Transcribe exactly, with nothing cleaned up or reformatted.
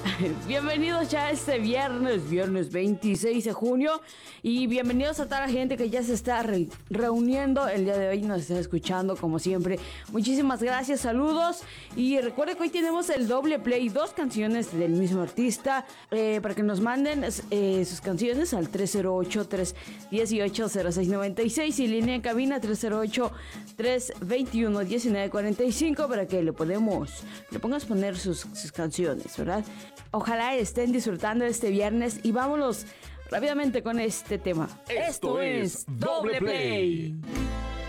Bienvenidos ya este viernes, viernes veintiséis de junio. Y bienvenidos a toda la gente que ya se está re- reuniendo el día de hoy, nos está escuchando como siempre. Muchísimas gracias, saludos. Y recuerden que hoy tenemos el doble play, dos canciones del mismo artista, eh, para que nos manden eh, sus canciones al tres cero ocho, tres uno ocho, cero seis nueve seis y línea en cabina tres cero ocho, tres dos uno, uno nueve cuatro cinco para que le podemos, le pongas poner sus, sus canciones, ¿verdad? Ojalá estén disfrutando este viernes y vámonos rápidamente con este tema. Esto, Esto es Doble Play. Play.